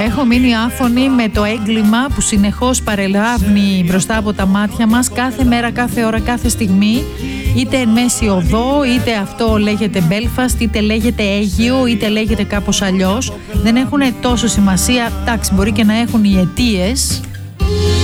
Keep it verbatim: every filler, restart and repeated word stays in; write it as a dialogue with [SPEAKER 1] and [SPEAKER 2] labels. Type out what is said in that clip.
[SPEAKER 1] Έχω μείνει άφωνη με το έγκλημα που συνεχώς παρελάβνει μπροστά από τα μάτια μας κάθε μέρα, κάθε ώρα, κάθε στιγμή. Είτε εν μέση οδό, είτε αυτό λέγεται Belfast, είτε λέγεται Αίγυο, είτε λέγεται κάπως αλλιώς. Δεν έχουν τόσο σημασία, εντάξει, μπορεί και να έχουν οι αιτίες.